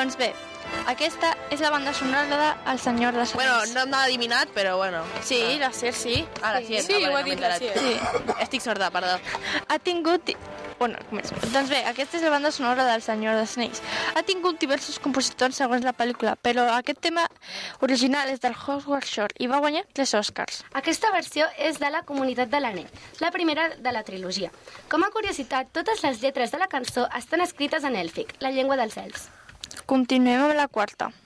Doncs bé, aquesta és la banda sonora de El Senyor dels Anells. Bueno, no m'ha adivinat, però bueno. Sí, la Cer, sí. Ah, la Cer. Sí, ho ha dit la Cer. Sí. Estic sorda, perdó. Ha tingut... Bueno, començo. Doncs bé, aquesta és la banda sonora del Senyor dels Anells. Ha tingut diversos compositors segons la pel·lícula, però aquest tema original és del Howard Shore i va guanyar 3 Oscars. Aquesta versió és de La Comunitat de l'Anell, la primera de la trilogia. Com a curiositat, totes les lletres de la cançó estan escrites en èlfic, la llengua dels elfs. Continuem amb la quarta.